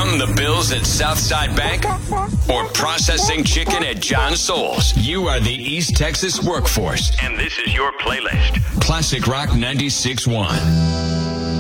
Counting the bills at Southside Bank or processing chicken at John Souls? You are the East Texas workforce, and this is your playlist. Classic Rock 96.1.